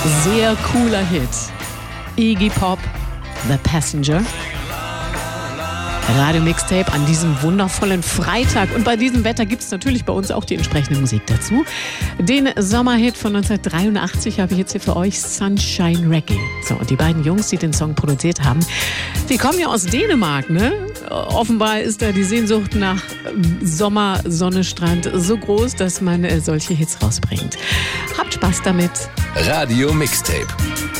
Sehr cooler Hit. Iggy Pop, The Passenger. Radio Mixtape an diesem wundervollen Freitag. Und bei diesem Wetter gibt es natürlich bei uns auch die entsprechende Musik dazu. Den Sommerhit von 1983 habe ich jetzt hier für euch, Sunshine Reggae. So, und die beiden Jungs, die den Song produziert haben, die kommen ja aus Dänemark, ne? Offenbar ist da die Sehnsucht nach Sommer, Sonne, Strand so groß, dass man solche Hits rausbringt. Habt Spaß damit. Radio Mixtape.